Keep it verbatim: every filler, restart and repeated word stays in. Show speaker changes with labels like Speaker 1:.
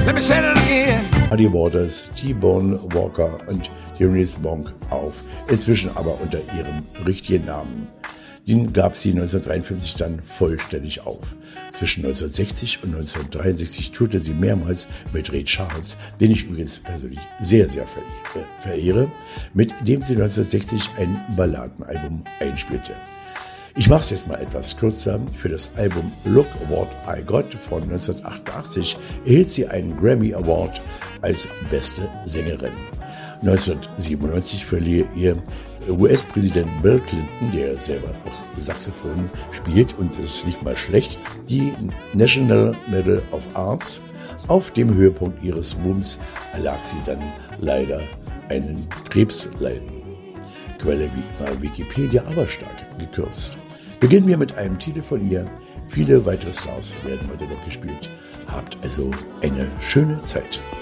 Speaker 1: Let me say that again.
Speaker 2: Muddy Waters, T-Bone Walker und Eunice Monk auf, inzwischen aber unter ihrem richtigen Namen. Den gab sie neunzehnhundertdreiundfünfzig dann vollständig auf. Zwischen neunzehnhundertsechzig und neunzehnhundertdreiundsechzig tourte sie mehrmals mit Ray Charles, den ich übrigens persönlich sehr, sehr verehre, mit dem sie neunzehnhundertsechzig ein Balladenalbum einspielte. Ich mache es jetzt mal etwas kürzer. Für das Album Look What I Got von neunzehnhundertachtundachtzig erhielt sie einen Grammy Award als beste Sängerin. neunzehnhundertsiebenundneunzig verlieh ihr U S-Präsident Bill Clinton, der selber auch Saxophon spielt und ist nicht mal schlecht, die National Medal of Arts. Auf dem Höhepunkt ihres Ruhms erlag sie dann leider einen Krebsleiden. Quelle wie immer Wikipedia, aber stark gekürzt. Beginnen wir mit einem Titel von ihr. Viele weitere Stars werden heute noch gespielt. Habt also eine schöne Zeit.